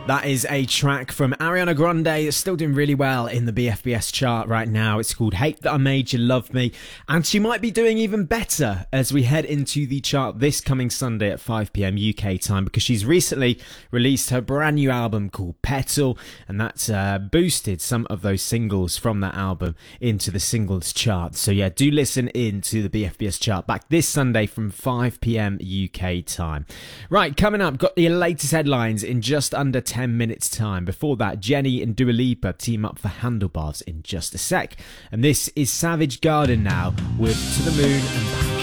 That is a track from Ariana Grande. It's still doing really well in the BFBS chart right now. It's called Hate That I Made You Love Me. And she might be doing even better as we head into the chart this coming Sunday at 5 p.m. UK time, because she's recently released her brand new album called Petal. And that's boosted some of those singles from that album into the singles chart. So yeah, do listen in to the BFBS chart back this Sunday from 5 p.m. UK time. Right, coming up, got the latest headlines in just under 10 minutes time. Before that, Jenny and Dua Lipa team up for Handlebars in just a sec. And this is Savage Garden now with To The Moon and Back.